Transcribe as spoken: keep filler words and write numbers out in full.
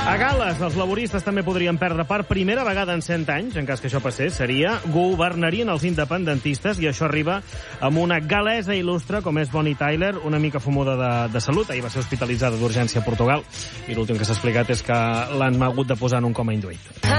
A Gal·les, els laboristes també podrien perdre per primera vegada en cent anys, en cas que això passés, seria governarien els independentistes, i això arriba amb una gal·lesa il·lustre com és Bonnie Tyler, una mica fumuda de, de salut. Ahir va ser hospitalitzada d'urgència a Portugal, i l'últim que s'ha explicat és que l'han hagut de posar en un coma induït.